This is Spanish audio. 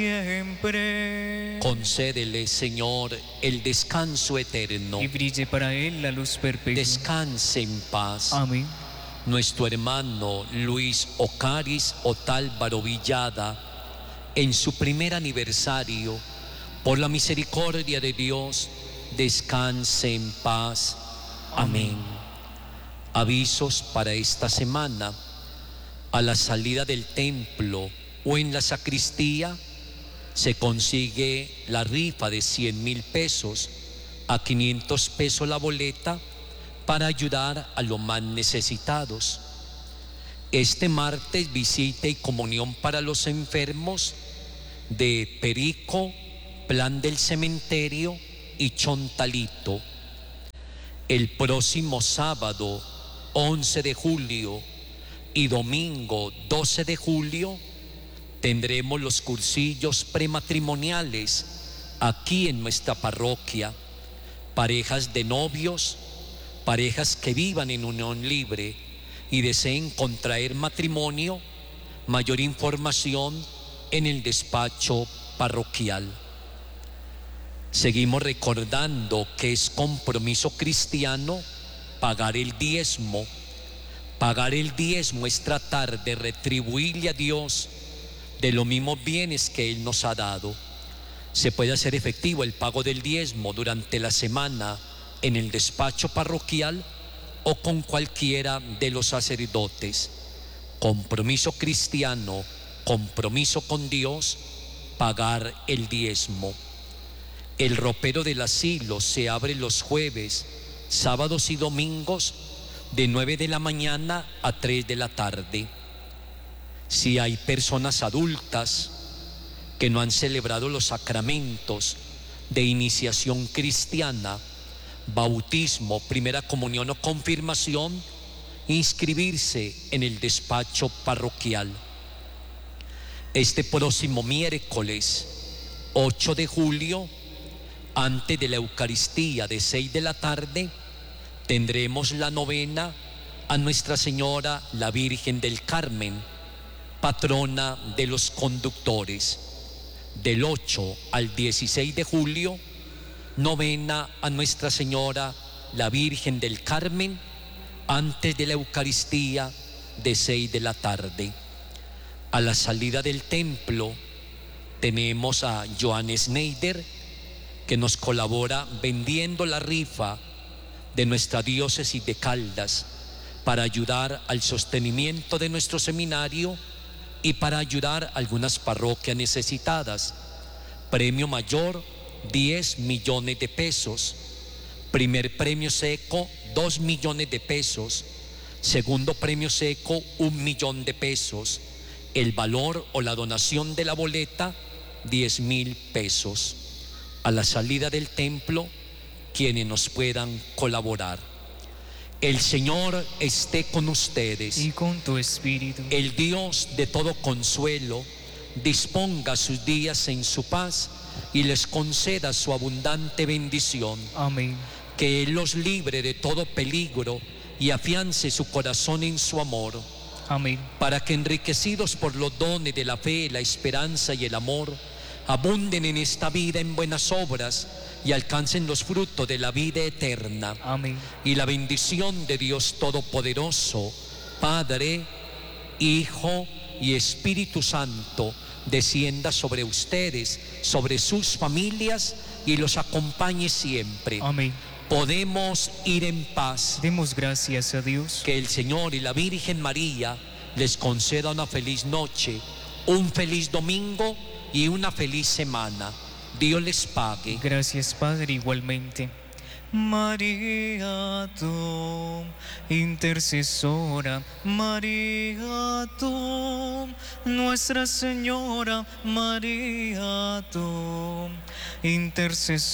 siempre. Concédele, Señor, el descanso eterno. Y brille para él la luz perpetua. Descanse en paz. Amén. Nuestro hermano Luis Ocaris Otálvaro Villada, en su primer aniversario, por la misericordia de Dios, descanse en paz. Amén. Avisos para esta semana. A la salida del templo o en la sacristía se consigue la rifa de 100,000 pesos, a 500 pesos la boleta, para ayudar a los más necesitados. Este martes, visita y comunión para los enfermos de Perico, Plan del Cementerio y Chontalito. El próximo sábado 11 de julio y domingo 12 de julio tendremos los cursillos prematrimoniales aquí en nuestra parroquia. Parejas de novios, parejas que vivan en unión libre y deseen contraer matrimonio, mayor información en el despacho parroquial. Seguimos recordando que es compromiso cristiano pagar el diezmo. Pagar el diezmo es tratar de retribuirle a Dios de los mismos bienes que Él nos ha dado. Se puede hacer efectivo el pago del diezmo durante la semana en el despacho parroquial o con cualquiera de los sacerdotes. Compromiso cristiano, compromiso con Dios, pagar el diezmo. El ropero del asilo se abre los jueves, sábados y domingos de 9 de la mañana a 3 de la tarde. Si hay personas adultas que no han celebrado los sacramentos de iniciación cristiana, bautismo, primera comunión o confirmación, inscribirse en el despacho parroquial. Este próximo miércoles 8 de julio, antes de la Eucaristía de 6 de la tarde, tendremos la novena a Nuestra Señora la Virgen del Carmen, patrona de los conductores. Del 8 al 16 de julio, novena a Nuestra Señora la Virgen del Carmen, antes de la Eucaristía de 6 de la tarde. A la salida del templo tenemos a Joan Schneider, que nos colabora vendiendo la rifa de nuestra diócesis de Caldas para ayudar al sostenimiento de nuestro seminario y para ayudar a algunas parroquias necesitadas. Premio mayor, 10 millones de pesos. Primer premio seco, 2 millones de pesos. Segundo premio seco, 1 millón de pesos. El valor o la donación de la boleta, 10,000 pesos. A la salida del templo, quienes nos puedan colaborar. El Señor esté con ustedes. Y con tu espíritu. El Dios de todo consuelo disponga sus días en su paz y les conceda su abundante bendición. Amén. Que Él los libre de todo peligro y afiance su corazón en su amor. Amén. Para que, enriquecidos por los dones de la fe, la esperanza y el amor, abunden en esta vida en buenas obras y alcancen los frutos de la vida eterna. Amén. Y la bendición de Dios Todopoderoso, Padre, Hijo y Espíritu Santo, descienda sobre ustedes, sobre sus familias y los acompañe siempre. Amén. Podemos ir en paz. Demos gracias a Dios. Que el Señor y la Virgen María les conceda una feliz noche, un feliz domingo y una feliz semana. Dios les pague. Gracias, Padre, igualmente. María, tú, intercesora, María, tú, Nuestra Señora, María, tú, intercesora.